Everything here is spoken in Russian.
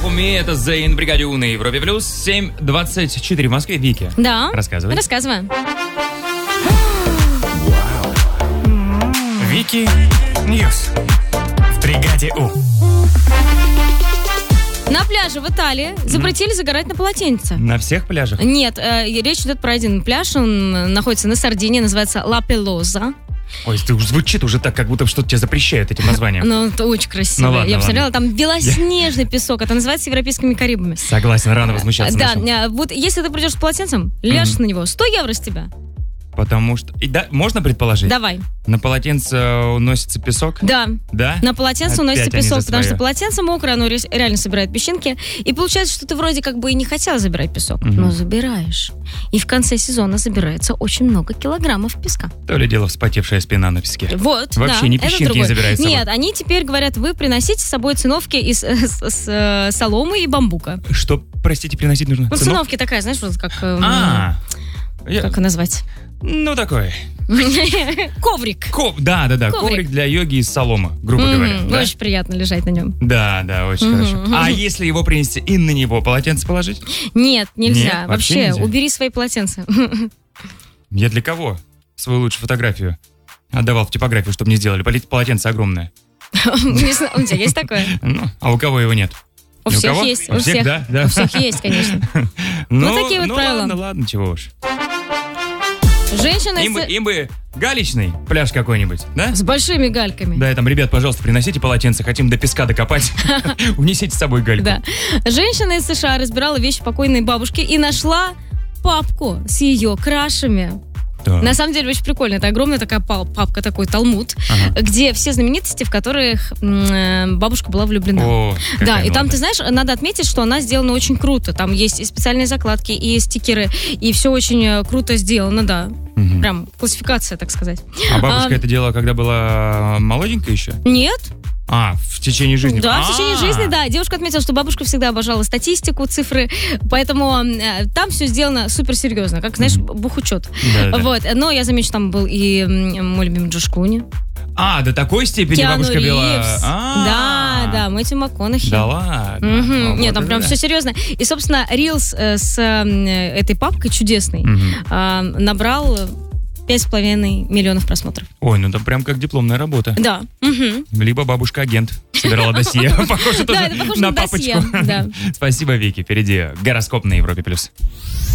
Me, это Зейн, Бригадю на Европе Плюс, 7:24 в Москве. Вики. Да. Рассказывай. Рассказываю. Вики Ньюс в Бригаде У. На пляже в Италии запретили загорать на полотенце. На всех пляжах? Нет, речь идет про один пляж. Он находится на Сардинии, называется Ла Пелоза. Ой, это звучит уже так, как будто что-то тебя запрещают этим названием. Ну, это очень красиво. Ну, ладно, Я посмотрела, там белоснежный песок. Это называется европейскими Карибами. Согласен, рано возмущаться. Да, начал. вот если ты придешь с полотенцем, ляжешь на него, 100 евро с тебя. Потому что... И да, можно предположить? Давай. На полотенце уносится песок? Да. Да? На полотенце Опять уносится они песок, за потому свое. что полотенце мокрое, оно реально собирает песчинки. И получается, что ты вроде как бы и не хотела забирать песок, но забираешь. И в конце сезона забирается очень много килограммов песка. То ли дело вспотевшая спина на песке. Вот, Вообще да, ни это песчинки не другое. забирает с собой. Нет, они теперь говорят, вы приносите с собой циновки из соломы и бамбука. Что, простите, приносить нужно? Ну, Сынок? циновки такая, знаешь, вот как... Как назвать? Ну, такой. Коврик. Да. Коврик для йоги из соломы, грубо говоря. Да? Очень приятно лежать на нем. Да, очень хорошо. А если его принести и на него полотенце положить? Нет, нельзя. Нет, вообще Вообще, нельзя? убери свои полотенца. Я для кого свою лучшую фотографию отдавал в типографию, чтобы мне сделали? Полотенце огромное. Не знаю, у тебя есть такое? Ну, а у кого его нет? У Ни всех кого? есть. У всех, да? У всех есть, конечно. Ну, такие вот правила. Ладно, чего уж. Женщина Им бы галечный пляж какой-нибудь, да? с большими гальками. Да, там, ребят, пожалуйста, приносите полотенце, хотим до песка докопать. Унесите с собой гальку. Да. Женщина из США разбирала вещи покойной бабушки и нашла папку с ее крашами. Да. На самом деле очень прикольно. Это огромная такая папка, такой талмуд, где все знаменитости, в которых бабушка была влюблена. О, Да, какая и там, молодая. ты знаешь, надо отметить, что она сделана очень круто. Там есть и специальные закладки, и стикеры, и все очень круто сделано, да. Прям классификация, так сказать. А бабушка это делала, когда была молоденькая еще? Нет. В течение жизни? Да, в течение жизни, да. Девушка отметила, что бабушка всегда обожала статистику, цифры, поэтому там все сделано суперсерьезно, как, знаешь, бухучет. Да. Вот. Но я замечу, там был и мой любимый Джордж Клуни. До такой степени Киану бабушка била? Ривз. Да, Мэтью МакКонахи. Да ладно? Нет, там прям все серьезно. И, собственно, Рилс с этой папкой чудесной набрал 5,5 миллионов просмотров. Ой, ну это прям как дипломная работа. Да. Либо бабушка-агент собирала досье. Похоже Да, тоже это похоже на на досье, папочку. да. Спасибо, Вики. Впереди гороскоп на Европе+.